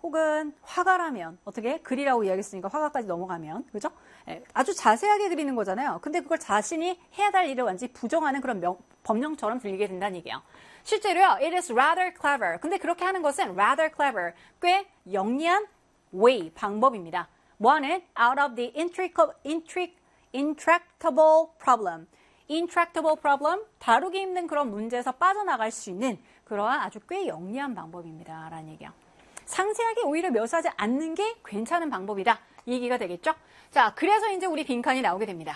혹은 화가라면 어떻게 글이라고 이야기했으니까 화가까지 넘어가면 그죠? 예, 아주 자세하게 그리는 거잖아요. 근데 그걸 자신이 해야 될 일을 완전히 부정하는 그런 법령처럼 들리게 된다는 얘기예요. 실제로요, it is rather clever. 근데 그렇게 하는 것은 rather clever, 꽤 영리한 way, 방법입니다. 뭐하는? out of the intractable problem. intractable problem, 다루기 힘든 그런 문제에서 빠져나갈 수 있는 그러한 아주 꽤 영리한 방법입니다. 라는 얘기예요. 상세하게 오히려 묘사하지 않는 게 괜찮은 방법이다. 이 얘기가 되겠죠? 자, 그래서 이제 우리 빈칸이 나오게 됩니다.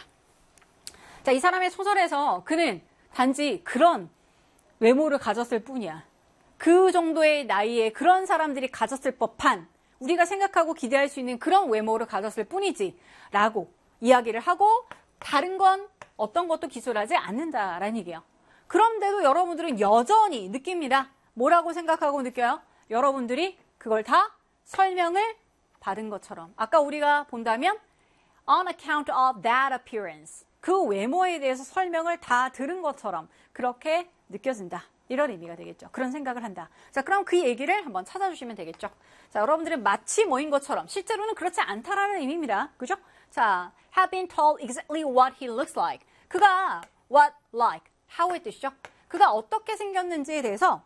자, 이 사람의 소설에서 그는 단지 그런 외모를 가졌을 뿐이야. 그 정도의 나이에 그런 사람들이 가졌을 법한 우리가 생각하고 기대할 수 있는 그런 외모를 가졌을 뿐이지 라고 이야기를 하고 다른 건 어떤 것도 기술하지 않는다라는 얘기예요. 그런데도 여러분들은 여전히 느낍니다. 뭐라고 생각하고 느껴요? 여러분들이 그걸 다 설명을 받은 것처럼. 아까 우리가 본다면 on account of that appearance. 그 외모에 대해서 설명을 다 들은 것처럼 그렇게 느껴진다. 이런 의미가 되겠죠. 그런 생각을 한다. 자, 그럼 그 얘기를 한번 찾아주시면 되겠죠. 자, 여러분들은 마치 뭐인 것처럼 실제로는 그렇지 않다라는 의미입니다. 그죠? 자, have been told exactly what he looks like. 그가 what like, how의 뜻이죠. 그가 어떻게 생겼는지에 대해서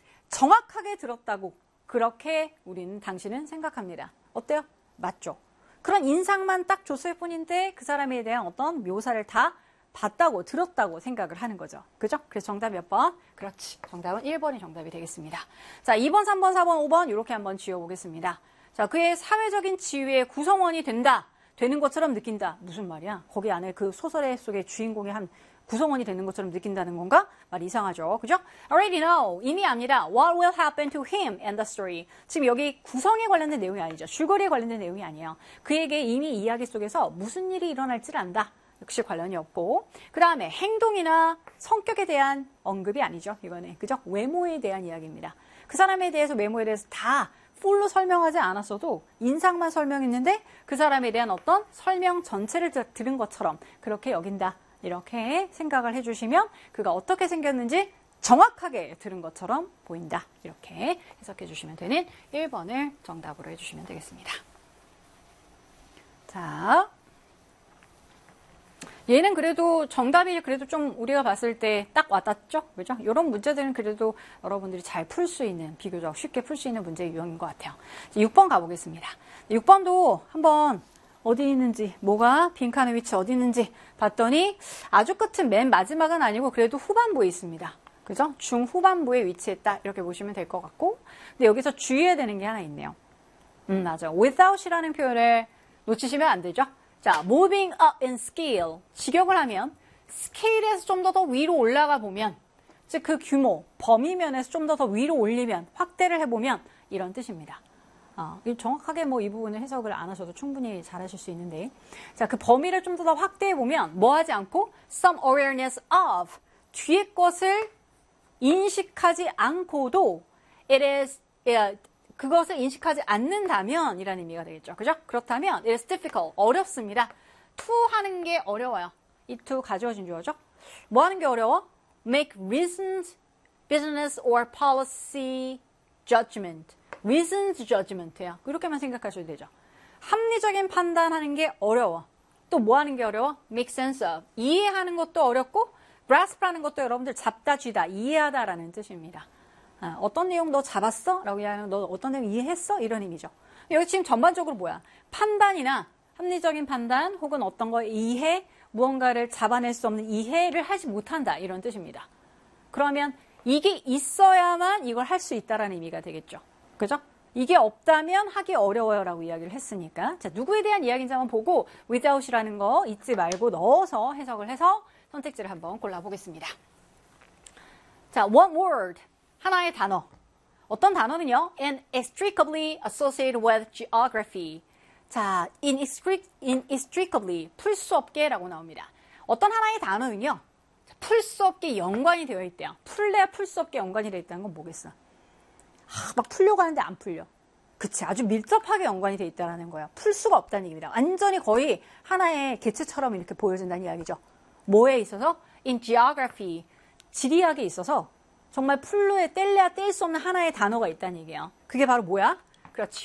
정확하게 들었다고 그렇게 우리는 당신은 생각합니다. 어때요? 맞죠? 그런 인상만 딱 줬을 뿐인데 그 사람에 대한 어떤 묘사를 다 봤다고 들었다고 생각을 하는 거죠. 그죠? 그래서 정답 몇 번? 그렇지. 정답은 1번이 정답이 되겠습니다. 자, 2번, 3번, 4번, 5번 이렇게 한번 지어보겠습니다. 자, 그의 사회적인 지위의 구성원이 된다. 되는 것처럼 느낀다. 무슨 말이야? 거기 안에 그 소설의 속에 주인공이 한 구성원이 되는 것처럼 느낀다는 건가? 말이 이상하죠. 그죠? Already know. 이미 압니다. What will happen to him and the story. 지금 여기 구성에 관련된 내용이 아니죠. 줄거리에 관련된 내용이 아니에요. 그에게 이미 이야기 속에서 무슨 일이 일어날지를 안다. 역시 관련이 없고. 그 다음에 행동이나 성격에 대한 언급이 아니죠. 이거는. 그죠? 외모에 대한 이야기입니다. 그 사람에 대해서 외모에 대해서 다 풀로 설명하지 않았어도 인상만 설명했는데 그 사람에 대한 어떤 설명 전체를 들은 것처럼 그렇게 여긴다. 이렇게 생각을 해주시면 그가 어떻게 생겼는지 정확하게 들은 것처럼 보인다. 이렇게 해석해 주시면 되는 1번을 정답으로 해주시면 되겠습니다. 자, 얘는 그래도 정답이 그래도 좀 우리가 봤을 때 딱 와닿죠? 그죠? 이런 문제들은 그래도 여러분들이 잘 풀 수 있는, 비교적 쉽게 풀 수 있는 문제 유형인 것 같아요. 6번 가보겠습니다. 6번도 한번 어디 있는지, 뭐가 빈칸의 위치 어디 있는지 봤더니 아주 끝은 맨 마지막은 아니고 그래도 후반부에 있습니다. 그죠? 중후반부에 위치했다. 이렇게 보시면 될 것 같고. 근데 여기서 주의해야 되는 게 하나 있네요. 맞아. without이라는 표현을 놓치시면 안 되죠? 자, moving up in scale. 직역을 하면 스케일에서 좀 더 위로 올라가 보면, 즉 그 규모, 범위 면에서 좀 더 위로 올리면, 확대를 해보면 이런 뜻입니다. 정확하게 뭐 이 부분을 해석을 안 하셔도 충분히 잘 하실 수 있는데. 자, 그 범위를 좀 더 확대해보면 뭐 하지 않고 some awareness of 뒤에 것을 인식하지 않고도 it is, 그것을 인식하지 않는다면 이라는 의미가 되겠죠. 그죠? 그렇다면 it is difficult, 어렵습니다. to 하는 게 어려워요. 이 to 가져오신 주어죠. 뭐 하는 게 어려워? make reasons, business or policy judgment. reasons judgment예요. 이렇게만 생각하셔도 되죠. 합리적인 판단하는 게 어려워. 또 뭐 하는 게 어려워? make sense of. 이해하는 것도 어렵고 grasp하는 것도 여러분들 잡다 쥐다, 이해하다라는 뜻입니다. 어떤 내용 너 잡았어? 라고 이야기하면 너 어떤 내용 이해했어? 이런 의미죠. 여기 지금 전반적으로 뭐야? 판단이나 합리적인 판단 혹은 어떤 거 이해, 무언가를 잡아낼 수 없는 이해를 하지 못한다. 이런 뜻입니다. 그러면 이게 있어야만 이걸 할 수 있다라는 의미가 되겠죠. 그죠? 이게 없다면 하기 어려워요 라고 이야기를 했으니까. 자, 누구에 대한 이야기인지 한번 보고 without이라는 거 잊지 말고 넣어서 해석을 해서 선택지를 한번 골라보겠습니다. 자, one word. 하나의 단어. 어떤 단어는요? inextricably associated with geography. 자, inextricably, 풀 수 없게 라고 나옵니다. 어떤 하나의 단어는요? 풀 수 없게 연관이 되어 있대요. 풀래야 풀 수 없게 연관이 되어 있다는 건 뭐겠어? 막 풀려고 하는데 안 풀려. 그치, 아주 밀접하게 연관이 되어 있다는 거야. 풀 수가 없다는 얘기입니다. 완전히 거의 하나의 개체처럼 이렇게 보여진다는 이야기죠. 뭐에 있어서? in geography, 지리학에 있어서 정말 풀로에 뗄래야 뗄 수 없는 하나의 단어가 있다는 얘기예요. 그게 바로 뭐야? 그렇지,